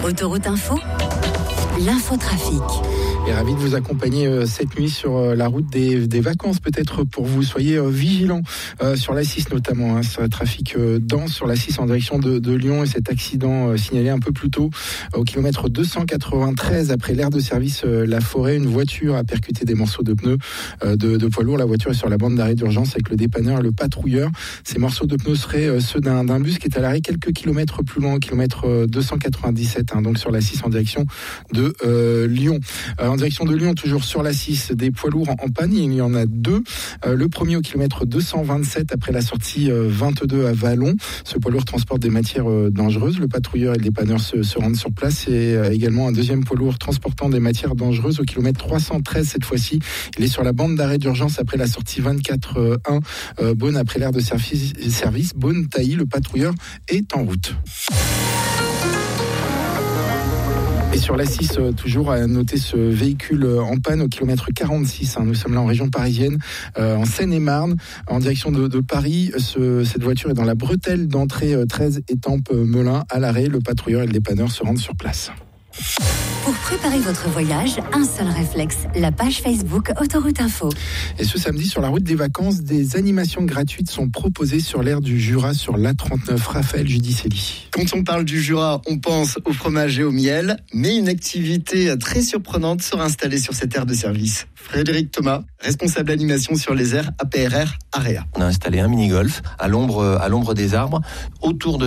Autoroute Info, l'infotrafic. Et ravi de vous accompagner cette nuit sur la route des vacances, peut-être pour vous. Soyez vigilants sur l'A6 notamment, sur le trafic dense sur l'A6 en direction de Lyon. Et cet accident signalé un peu plus tôt au kilomètre 293 après l'aire de service La Forêt. Une voiture a percuté des morceaux de pneus de poids lourd. La voiture est sur la bande d'arrêt d'urgence avec le dépanneur et le patrouilleur. Ces morceaux de pneus seraient ceux d'un bus qui est à l'arrêt quelques kilomètres plus loin, au kilomètre 297, donc sur l'A6 en direction de Lyon. En direction de Lyon, toujours sur l'A6, des poids lourds en panne. Il y en a deux. Le premier au kilomètre 227 après la sortie 22 à Vallon. Ce poids lourd transporte des matières dangereuses. Le patrouilleur et le dépanneur se rendent sur place. Et également un deuxième poids lourd transportant des matières dangereuses au kilomètre 313 cette fois-ci. Il est sur la bande d'arrêt d'urgence après la sortie 24-1. Beaune après l'aire de service. Beaune-Tailly, le patrouilleur est en route. Et sur l'A6, toujours à noter ce véhicule en panne au kilomètre 46. Nous sommes là en région parisienne, en Seine-et-Marne, en direction de Paris. Cette voiture est dans la bretelle d'entrée 13 Étampes-Melun. À l'arrêt, le patrouilleur et le dépanneur se rendent sur place. Pour préparer votre voyage, un seul réflexe, la page Facebook Autoroute Info. Et ce samedi, sur la route des vacances, des animations gratuites sont proposées sur l'aire du Jura sur l'A39. Raphaël Judicelli. Quand on parle du Jura, on pense au fromage et au miel, mais une activité très surprenante sera installée sur cette aire de service. Frédéric Thomas, responsable animation sur les aires APRR Area. On a installé un mini-golf à l'ombre des arbres autour de